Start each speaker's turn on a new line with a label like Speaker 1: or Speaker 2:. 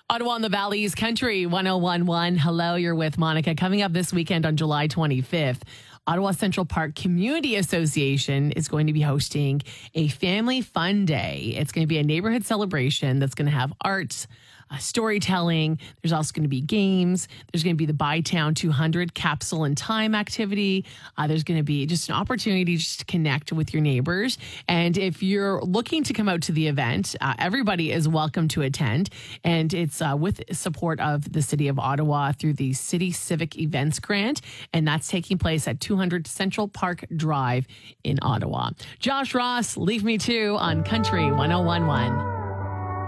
Speaker 1: Ottawa and the Valley's Country 1011. Hello, you're with Monica. Coming up this weekend on July 25th, Ottawa Central Park Community Association is going to be hosting a family fun day. It's going to be a neighborhood celebration that's going to have arts, storytelling. There's also going to be games. There's going to be the Bytown 200 Capsule and Time activity. There's going to be just an opportunity just to connect with your neighbors. And if you're looking to come out to the event, everybody is welcome to attend. And it's with support of the City of Ottawa through the City Civic Events Grant. And that's taking place at 200 Central Park Drive in Ottawa. Josh Ross, Leave Me Too on Country 1011.